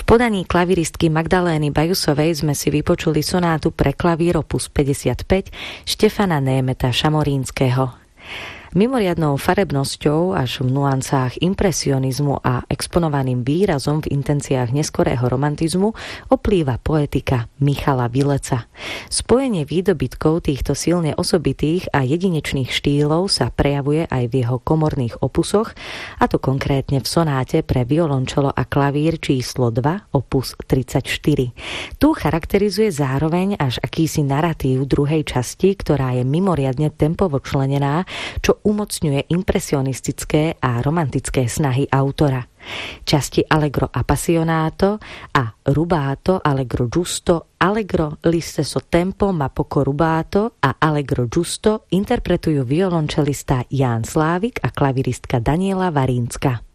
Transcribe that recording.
podaní klaviristky Magdalény Bajusovej sme si vypočuli sonátu pre klavír opus 55 Štefana Németa Šamorínskeho. Mimoriadnou farebnosťou až v nuancách impresionizmu a exponovaným výrazom v intenciách neskorého romantizmu oplýva poetika Michala Vileca. Spojenie výdobytkov týchto silne osobitých a jedinečných štýlov sa prejavuje aj v jeho komorných opusoch, a to konkrétne v sonáte pre violončelo a klavír číslo 2 opus 34. Tu charakterizuje zároveň až akýsi narratív druhej časti, ktorá je mimoriadne tempovo členená, čo umocňuje impresionistické a romantické snahy autora. Časti Allegro appassionato a Rubato, Allegro giusto, Allegro l'istesso tempo ma poco rubato a Allegro giusto interpretujú violončelista Ján Slávik a klaviristka Daniela Varínska.